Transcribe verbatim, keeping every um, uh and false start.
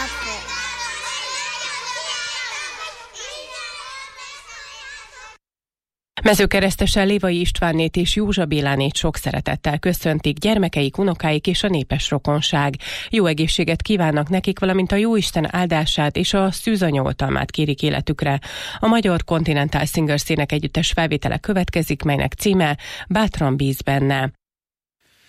Mezőkeresztesen Lévai Istvánnét és Józsa Bélánét sok szeretettel köszöntik gyermekeik, unokáik és a népes rokonság. Jó egészséget kívánnak nekik, valamint a Jóisten áldását és a szűzanya oltalmát kérik életükre. A Magyar Continental Singers énekegyüttes felvétele következik, melynek címe Bátran bíz benne.